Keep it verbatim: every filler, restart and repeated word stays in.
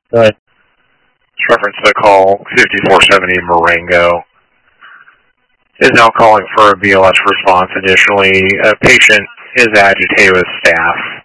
Go ahead. Reference to call fifty-four seventy Marengo is now calling for a B L S response. Additionally, a patient is agitated with staff.